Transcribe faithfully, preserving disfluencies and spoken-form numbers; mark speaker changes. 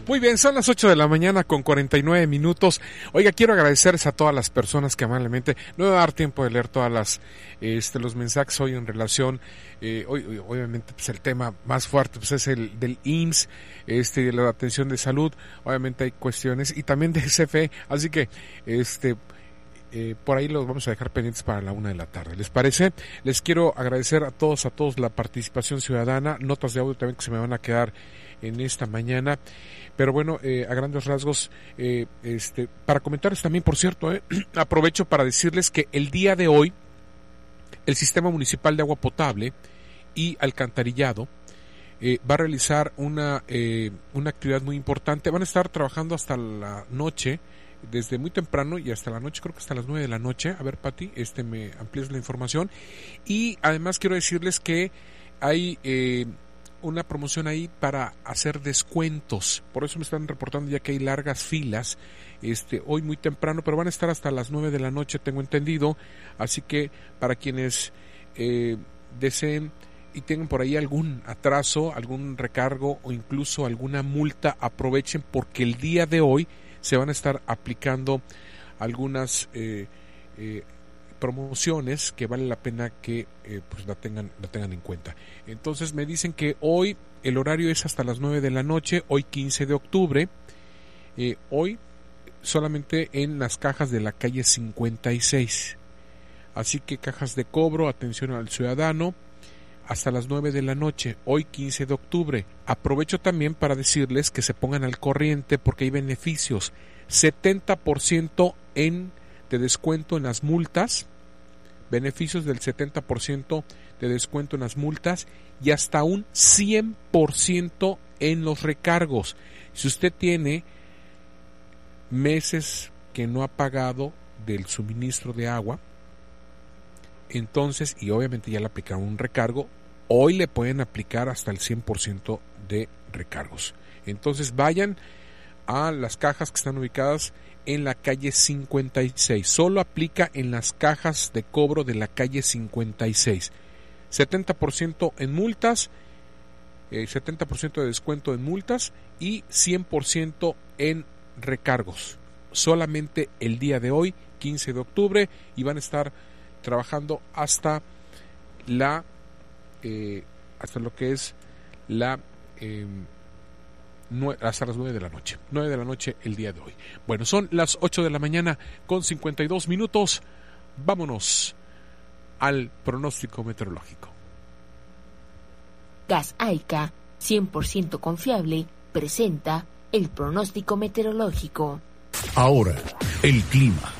Speaker 1: Muy bien, son las ocho de la mañana con cuarenta y nueve minutos. Oiga, quiero agradecerles a todas las personas que amablemente, no me va a dar tiempo de leer todas las, este, los mensajes hoy en relación, eh, hoy, obviamente, pues el tema más fuerte, pues es el del I M S S, este, de la atención de salud. Obviamente hay cuestiones, y también de C F E, así que, este, Eh, por ahí los vamos a dejar pendientes para la una de la tarde. ¿Les parece? Les quiero agradecer a todos, a todos la participación ciudadana, notas de audio también que se me van a quedar en esta mañana. Pero bueno, eh, a grandes rasgos, eh, este, para comentarles también, por cierto, eh, aprovecho para decirles que el día de hoy, el Sistema Municipal de Agua Potable y Alcantarillado eh, va a realizar una, eh, una actividad muy importante. Van a estar trabajando hasta la noche, desde muy temprano y hasta la noche, creo que hasta las nueve de la noche. A ver, Pati, este me amplíes la información. Y además quiero decirles que hay eh, una promoción ahí para hacer descuentos. Por eso me están reportando ya que hay largas filas este hoy muy temprano, pero van a estar hasta las nueve de la noche, tengo entendido. Así que para quienes eh, deseen y tengan por ahí algún atraso, algún recargo o incluso alguna multa, aprovechen, porque el día de hoy se van a estar aplicando algunas eh, eh, promociones que vale la pena que eh, pues la tengan la tengan en cuenta. Entonces me dicen que hoy el horario es hasta las nueve de la noche, hoy quince de octubre, eh, hoy solamente en las cajas de la calle cincuenta y seis. Así que cajas de cobro, atención al ciudadano, hasta las nueve de la noche, hoy quince de octubre. Aprovecho también para decirles que se pongan al corriente porque hay beneficios. setenta por ciento en, de descuento en las multas, beneficios del setenta por ciento de descuento en las multas y hasta un cien por ciento en los recargos. Si usted tiene meses que no ha pagado del suministro de agua, entonces, y obviamente ya le aplicaron un recargo, hoy le pueden aplicar hasta el cien por ciento de recargos. Entonces vayan a las cajas que están ubicadas en la calle cincuenta y seis. Solo aplica en las cajas de cobro de la calle cincuenta y seis. setenta por ciento en multas, eh, setenta por ciento de descuento en multas y cien por ciento en recargos. Solamente el día de hoy, quince de octubre, y van a estar trabajando hasta la eh, hasta lo que es la eh, nue- hasta las nueve de la noche nueve de la noche el día de hoy. Bueno, son las ocho de la mañana con cincuenta y dos minutos. Vámonos al pronóstico meteorológico.
Speaker 2: Gas Aica, cien por ciento confiable, presenta el pronóstico meteorológico.
Speaker 3: Ahora, el clima.